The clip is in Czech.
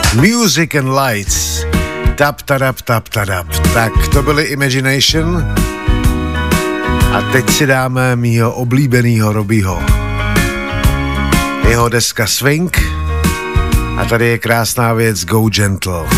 Music and Lights. Tap, tadap, tap, tadap. Tak to byly Imagination. A teď si dáme mýho oblíbenýho Robbieho. Jeho deska Swing. A tady je krásná věc Go Gentle.